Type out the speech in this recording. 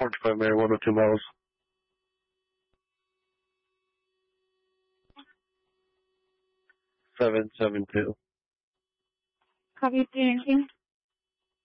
45 Mary, 102 miles. Seven 7 2. Copy 319.